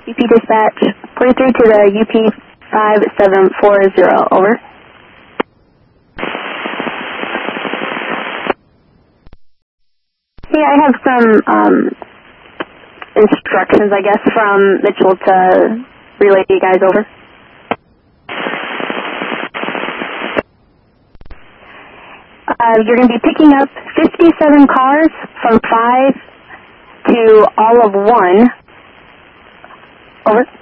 UP dispatch, 43 to the UP 5740, over. Yeah, I have some instructions, I guess, from Mitchell to relay to you guys, over. You're going to be picking up 57 cars from 5 to all of 1. Over.